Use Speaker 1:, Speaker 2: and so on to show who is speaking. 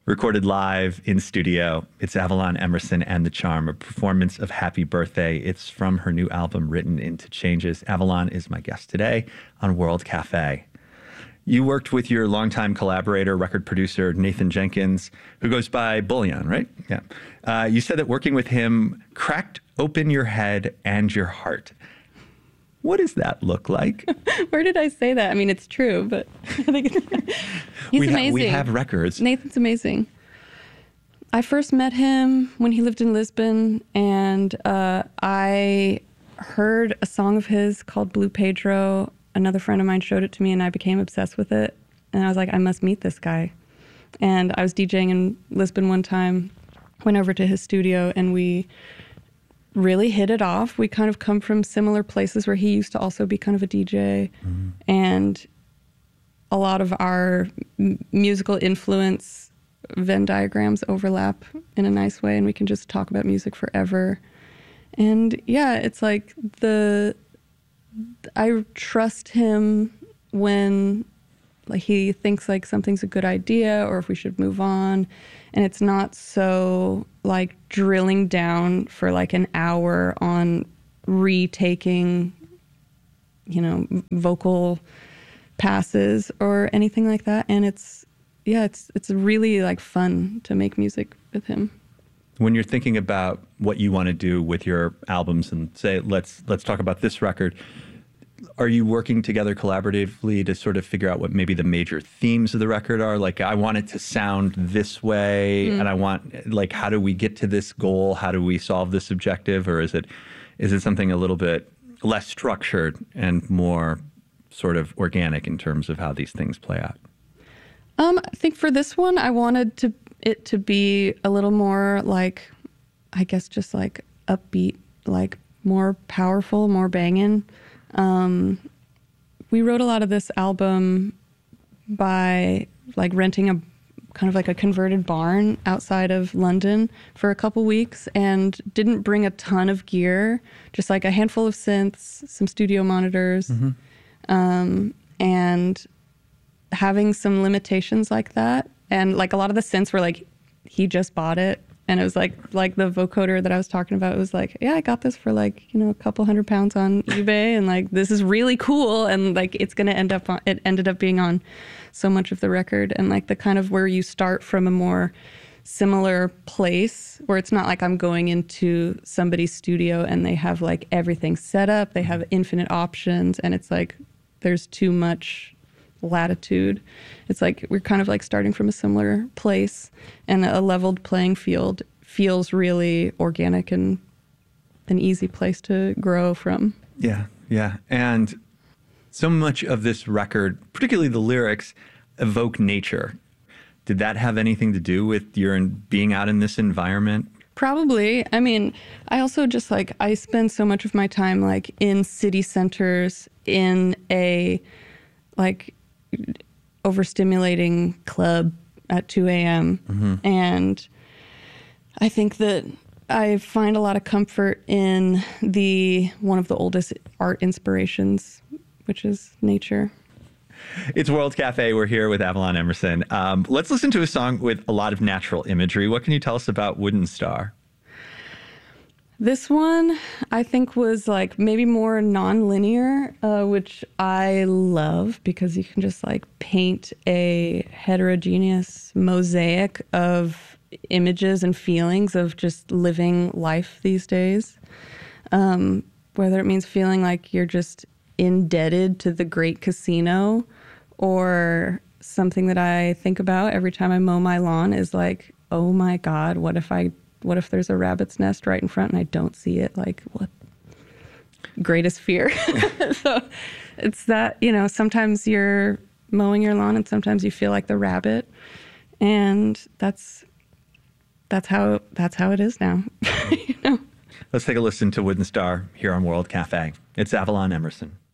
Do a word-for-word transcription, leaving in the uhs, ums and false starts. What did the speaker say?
Speaker 1: recorded live in studio. It's Avalon Emerson and the Charm, a performance of Happy Birthday. It's from her new album, Written into Changes. Avalon is my guest today on World Cafe. You worked with your longtime collaborator, record producer Nathan Jenkins, who goes by Bullion, right? Yeah. Uh, you said that working with him cracked open your head and your heart. What does that look like?
Speaker 2: Where did I say that? I mean, it's true, but I think it's, he's
Speaker 1: we ha-
Speaker 2: amazing.
Speaker 1: We have records.
Speaker 2: Nathan's amazing. I first met him when he lived in Lisbon, and uh, I heard a song of his called Blue Pedro. Another friend of mine showed it to me, and I became obsessed with it. And I was like, I must meet this guy. And I was DJing in Lisbon one time, went over to his studio, and we really hit it off. We kind of come from similar places where he used to also be kind of a D J. Mm-hmm. And a lot of our m- musical influence Venn diagrams overlap in a nice way, and we can just talk about music forever. And yeah, it's like the... I trust him when like he thinks like something's a good idea or if we should move on. And it's not so like drilling down for like an hour on retaking, you know, vocal passes or anything like that. And it's, yeah, it's it's really like fun to make music with him.
Speaker 1: When you're thinking about what you want to do with your albums and say, let's let's talk about this record, are you working together collaboratively to sort of figure out what maybe the major themes of the record are? Like, I want it to sound this way, mm. and I want, like, how do we get to this goal? How do we solve this objective? Or is it is it something a little bit less structured and more sort of organic in terms of how these things play out?
Speaker 2: Um, I think for this one, I wanted to it to be a little more like, I guess, just like upbeat, like more powerful, more banging. Um, we wrote a lot of this album by like renting a kind of like a converted barn outside of London for a couple weeks and didn't bring a ton of gear, just like a handful of synths, some studio monitors, mm-hmm. um, and having some limitations like that. And like a lot of the synths were like, he just bought it. And it was like, like the vocoder that I was talking about, it was like, yeah, I got this for like, you know, a couple hundred pounds on eBay. And like, this is really cool. And like, it's going to end up on, it ended up being on so much of the record. And like the kind of where you start from a more similar place where it's not like I'm going into somebody's studio and they have like everything set up. They have infinite options. And it's like, there's too much latitude. It's like we're kind of like starting from a similar place, and a leveled playing field feels really organic and an easy place to grow from.
Speaker 1: Yeah, yeah. And so much of this record, particularly the lyrics, evoke nature. Did that have anything to do with your being out in this environment?
Speaker 2: Probably. I mean, I also just like, I spend so much of my time like in city centers, in a like overstimulating club at two a.m. Mm-hmm. And I think that I find a lot of comfort in the one of the oldest art inspirations, which is nature.
Speaker 1: It's World Cafe. We're here with Avalon Emerson. Um, let's listen to a song with a lot of natural imagery. What can you tell us about Wooden Star?
Speaker 2: This one, I think, was like maybe more non-linear, uh, which I love because you can just like paint a heterogeneous mosaic of images and feelings of just living life these days. Um, whether it means feeling like you're just indebted to the great casino, or something that I think about every time I mow my lawn is like, oh my God, what if I What if there's a rabbit's nest right in front and I don't see it? Like, what? Greatest fear. So it's that, you know, sometimes you're mowing your lawn and sometimes you feel like the rabbit. And that's that's how that's how it is now. You know?
Speaker 1: Let's take a listen to Wooden Star here on World Cafe. It's Avalon Emerson.